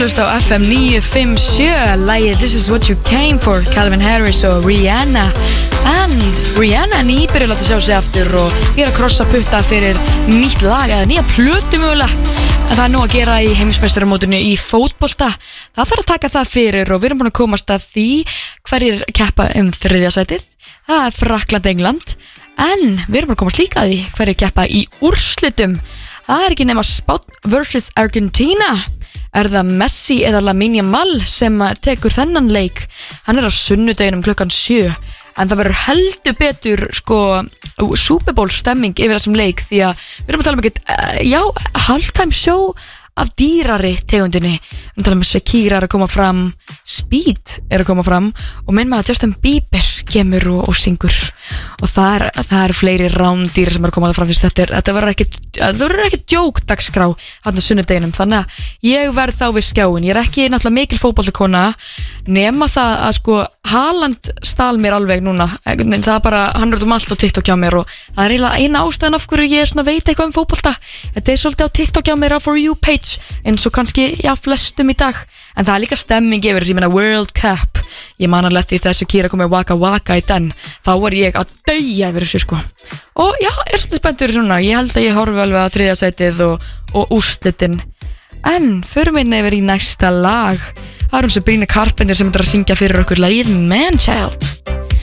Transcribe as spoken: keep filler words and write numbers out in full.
hlusta á F M níu fimm sjö, lagið This is what you came for, Calvin Harris og Rihanna. En Rihanna er nýbyrjuð að láta sjá sig aftur og ég er að krossa putta fyrir nýtt lag eða nýja plötu mögulega. En það er nú að gera í heimsmeistaramótinu í fótbolta. Það þarf að taka það fyrir og við erum búin að komast að því hverjir keppa um þriðja sætið. Það er Frakkland, England. En við erum búin að komast líka að því hverjir keppa í úrslitum. Það er ekki nema Spánn versus Argentina. Er það Messi eða Lamine Yamal sem tekur þennan leik? Hann er á sunnudeginum klukkan sjö. En það verður heldur betur sko Super Bowl stemming yfir þessum leik því að við erum að tala um ekkert já, halftime show af dýrari tegundinni. Við erum að tala um Shakira er að koma fram, Speed er að koma fram og minn maður Justin Bieber kemur og, og syngur og það er, það er fleiri rándýr sem er að koma það fram því þetta, er, þetta verður ekki, ekki djók dagskrá hann á sunnudeginum, þannig að ég verð þá við skjáin. Ég er ekki náttúrulega mikil fótboltakona nema það að sko Haaland stál mér alveg núna, það er bara hann er út um allt á TikTok hjá mér og það er eiginlega eina ástæðan af hverju ég svona veit eitthvað um fótbolta. Þetta er svolítið á TikTok hjá mér á For You page eins og kannski já flestum í dag, en það er líka stemming yfir þessu, ég meina World Cup, ég man alveg eftir þessu Kira komið Waka Waka í den, þá var ég að deyja yfir þessu sko og já, ég er svolítið spenntur svona, ég held að ég horfi alveg á þriðja sætið og, og úrslitin. En förum við yfir í næsta lag. Það er um Sabrina Carpenter sem er að syngja fyrir okkur lagið Man Child.